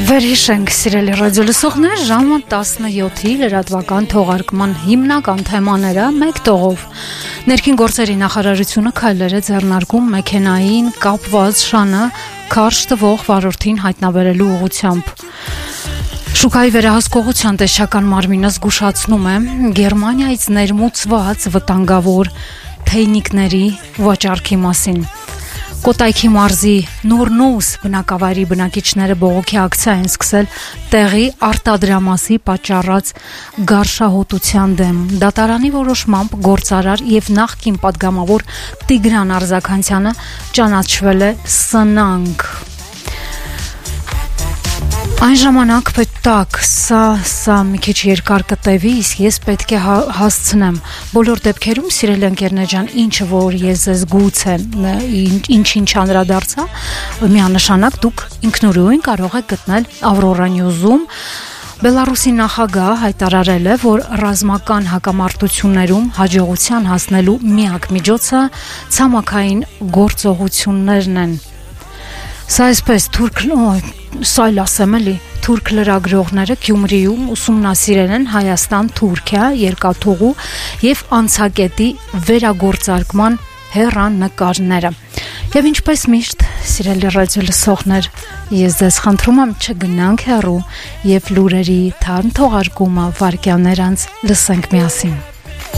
Վերհիշենք, սիրելի ռադիոլսողներ, ժամը 17-ի լրատվական թողարկման հիմնական թեմաները մեկ տողով։ Ներքին գործերի նախարարությունը քայլեր է ձեռնարկում մեքենային կապված շանը քարշ տվող վարորդին հայտնաբերելու ուղղությամբ։ Շուկայի վերահսկողության տեսչական մարմինը զգուշացնում է Գերմանիայից ներմուծված վտանգավոր թեյնիկների վաճառքի մասին։ Կոտայքի մարզի Նորնուս բնակավայրի բնակիչները բողոքի ակցիա են սկսել տեղի արտադրամասի պատճառած գարշահոտության դեմ։ Դատարանի որոշմամբ գործարար եւ նախկին падգամավոր Տիգրան Արզականցյանը ճանաչվել է սնանկ։ Այն ժամանակ պետք սա մի քիչ երկար կտևի, իսկ ես պետք է հասցնեմ։ Բոլոր դեպքերում, սիրելի ընկերներ ջան, ինչը որ ես ձեզ գուցե ինչ անդրադարձա, միանշանակ դուք ինքնուրույն կարող եք գտնել Aurora News-ում։ Բելարուսի նախագահ հայտարարել է, որ ռազմական հակամարտություններում հաջողության հասնելու միակ միջոցը ցամաքային գործողություններն են։ Սա այսպես թուրք լրագրողները Գյումրիում ուսումնասիրել են Հայաստան-Թուրքիա երկաթուղու եւ անցակետի վերագործարկման հեռանկարները։ Եվ ինչպես միշտ, սիրելի ռադիոլսողներ, ես ձեզ խնդրում եմ չգնանք հեռու եւ լուրերի թարմ թողարկումը վարկյաններ անց լսենք միասին։